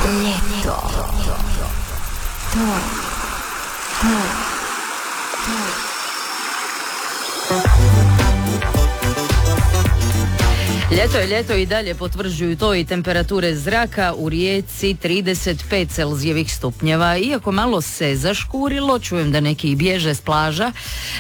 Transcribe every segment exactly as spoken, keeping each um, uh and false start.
Ljeto. To. To. To. Ljeto je ljeto i dalje potvrđuju to i temperature zraka u Rijeci trideset pet celzijevih stupnjeva. Iako malo se zaškurilo, čujem da neki bježe s plaža.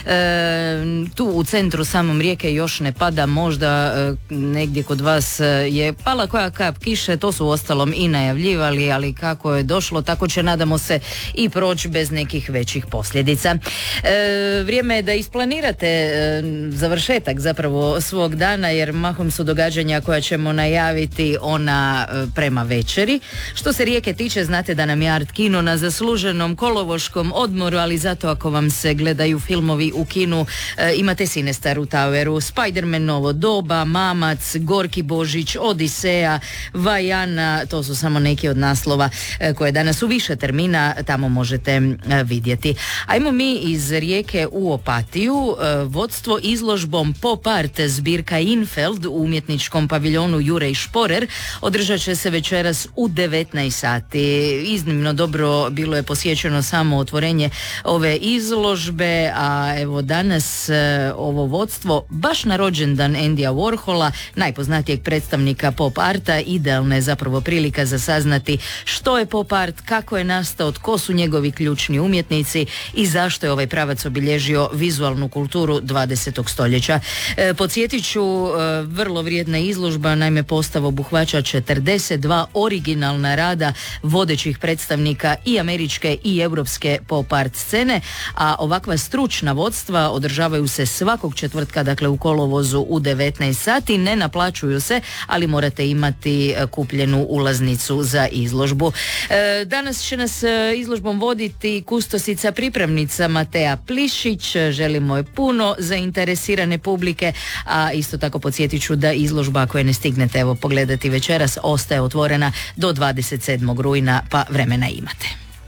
E, tu u centru samom Rijeke još ne pada, možda e, negdje kod vas je pala koja kap kiše, to su uostalom i najavljivali, ali kako je došlo, tako će, nadamo se, i proći bez nekih većih posljedica. E, vrijeme je da isplanirate e, završetak zapravo svog dana, jer mahom su događanja koja ćemo najaviti ona e, prema večeri. Što se Rijeke tiče, znate da nam je Art Kino na zasluženom kolovoškom odmoru, ali zato ako vam se gledaju filmovi u kinu, e, imate Sinestar u Toweru, Spider-Man Novo doba, Mamac, Gorki Božić, Odiseja, Vajana, to su samo neki od naslova e, koje danas u više termina tamo možete e, vidjeti. Ajmo mi iz Rijeke u Opatiju. E, vodstvo izložbom Pop Art zbirka Infeld u umjetničkom paviljonu Jurej Šporer održat će se večeras u devetnaest sati. Iznimno dobro bilo je posjećeno samo otvorenje ove izložbe, a evo danas e, ovo vodstvo baš na rođendan Andyja Warhola, najpoznatijeg predstavnika pop arta, idealna je zapravo prilika za saznati što je pop art, kako je nastao, tko su njegovi ključni umjetnici i zašto je ovaj pravac obilježio vizualnu kulturu dvadesetog stoljeća. E, podsjetit ću, e, vrlo vrijedna izložba, naime postav obuhvaća četrdeset dva originalna rada vodećih predstavnika i američke i europske pop art scene, a ovakva stručna vodstva održavaju se svakog četvrtka, dakle u kolovozu u devetnaest sati, ne naplaćuju se, ali morate imati kupljenu ulaznicu za izložbu. E, danas će nas izložbom voditi kustosica pripravnica Matea Plišić, želimo je puno zainteresirane publike, a isto tako podsjetit ću da izložba, ako je ne stignete evo pogledati večeras, ostaje otvorena do dvadeset sedmog rujna, pa vremena imate.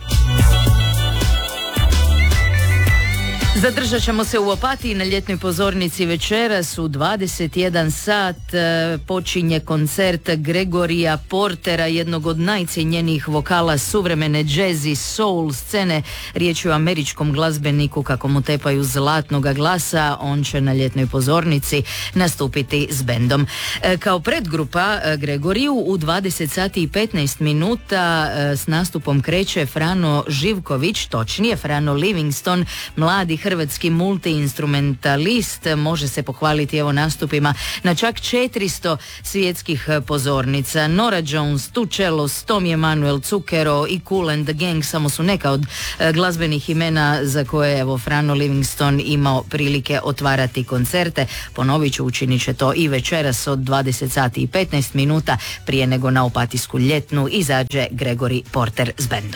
Zadržat ćemo se u Opatiji na ljetnoj pozornici večeras u dvadeset jedan sat. Počinje koncert Gregorija Portera, jednog od najcijenjenijih vokala suvremene jazz i soul scene. Riječ je o američkom glazbeniku, kako mu tepaju zlatnoga glasa. On će na ljetnoj pozornici nastupiti s bendom. Kao predgrupa Gregoriju u dvadeset sati i petnaest minuta s nastupom kreće Frano Živković, točnije Frano Livingston, mladi hrvatski multiinstrumentalist, može se pohvaliti evo nastupima na čak četiristo svjetskih pozornica. Nora Jones, Tučelos, Tom Emanuel, Cukero i Kool and the Gang samo su neka od glazbenih imena za koje evo Frano Livingston imao prilike otvarati koncerte. Ponovit ću, učinit će to i večeras od dvadeset sati i petnaest minuta prije nego na opatijsku ljetnu izađe Gregori Porter s bendom.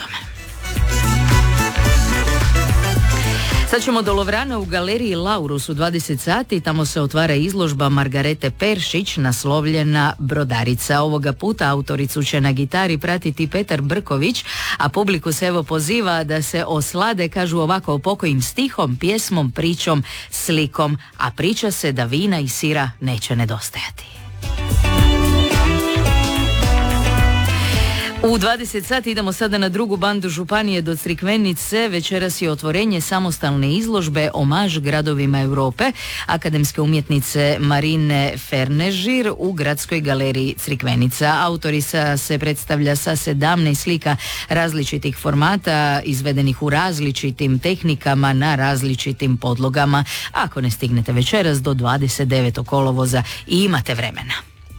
Sad ćemo do Lovrana u galeriji Laurus u dvadeset sati, tamo se otvara izložba Margarete Peršić naslovljena Brodarica. Ovoga puta autoricu će na gitari pratiti Petar Brković, a publiku se evo poziva da se oslade, kažu ovako, pokojim stihom, pjesmom, pričom, slikom, a priča se da vina i sira neće nedostajati. U dvadeset sati idemo sada na drugu bandu županije do Crikvenice. Večeras je otvorenje samostalne izložbe Omaž gradovima Europe akademske umjetnice Marine Fernežir u Gradskoj galeriji Crikvenica. Autorica se predstavlja sa sedamnaest slika različitih formata, izvedenih u različitim tehnikama na različitim podlogama. Ako ne stignete večeras do dvadeset devetog kolovoza i imate vremena.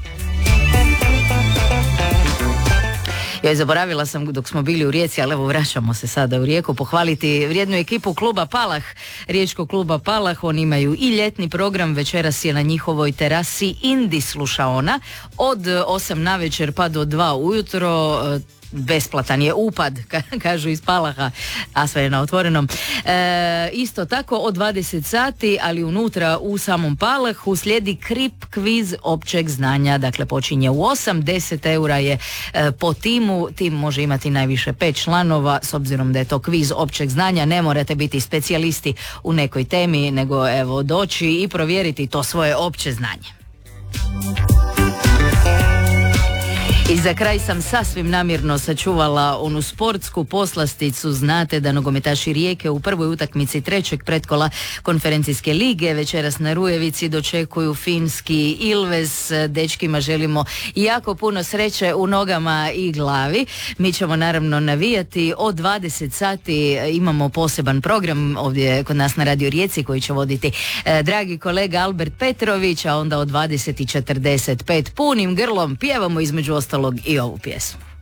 Joj, zaboravila sam dok smo bili u Rijeci, ali evo vraćamo se sada u Rijeku pohvaliti vrijednu ekipu kluba Palah, riječkog kluba Palah. Oni imaju i ljetni program, večeras je na njihovoj terasi Indi slušaona od osam navečer pa do dva ujutro. Besplatan je upad, kažu iz Palaha, a sve je na otvorenom. E, isto tako od dvadeset sati, ali unutra u samom Palahu slijedi krip kviz općeg znanja. Dakle, počinje u osam, deset eura je e, po timu. Tim može imati najviše pet članova, s obzirom da je to kviz općeg znanja. Ne morate biti specijalisti u nekoj temi, nego evo doći i provjeriti to svoje opće znanje. I za kraj sam sasvim namjerno sačuvala onu sportsku poslasticu. Znate da nogometaši Rijeke u prvoj utakmici trećeg pretkola konferencijske lige večeras na Rujevici dočekuju finski Ilves. Dečkima želimo jako puno sreće u nogama i glavi. Mi ćemo naravno navijati od dvadeset sati. Imamo poseban program ovdje kod nas na Radio Rijeci koji će voditi eh, dragi kolega Albert Petrović, a onda od dvadeset četrdeset pet punim grlom pjevamo između ostalog i ovu pjesmu.